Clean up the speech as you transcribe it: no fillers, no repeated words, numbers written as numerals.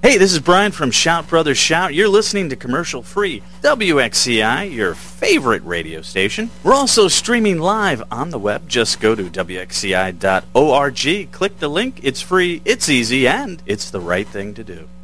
Hey, this is Brian from Shout Brothers Shout. You're listening to commercial-free WXCI, your favorite radio station. We're also streaming live on the web. Just go to WXCI.org, click the link. It's free, it's easy, and it's the right thing to do.